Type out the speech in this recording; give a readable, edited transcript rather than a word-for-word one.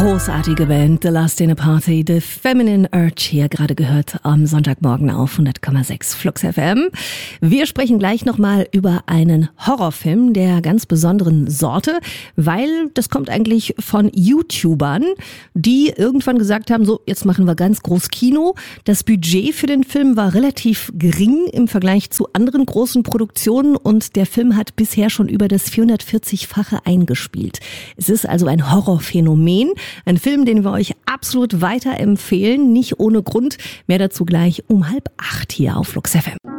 Großartige Band, The Last in a Party, The Feminine Urge, hier gerade gehört am Sonntagmorgen auf 100,6 Flux FM. Wir sprechen gleich nochmal über einen Horrorfilm der ganz besonderen Sorte, weil das kommt eigentlich von YouTubern, die irgendwann gesagt haben, so, jetzt machen wir ganz groß Kino. Das Budget für den Film war relativ gering im Vergleich zu anderen großen Produktionen und der Film hat bisher schon über das 440-fache eingespielt. Es ist also ein Horrorphänomen. Ein Film, den wir euch absolut weiterempfehlen, nicht ohne Grund. Mehr dazu gleich um 7:30 hier auf Flux FM.